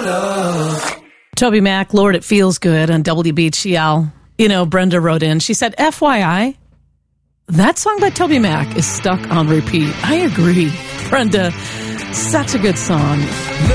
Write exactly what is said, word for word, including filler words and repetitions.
love. Toby Mac, Lord, It Feels Good on W B G L. You know, Brenda wrote in, she said, F Y I, that song by Toby Mac is stuck on repeat. I agree. Brenda, such a good song.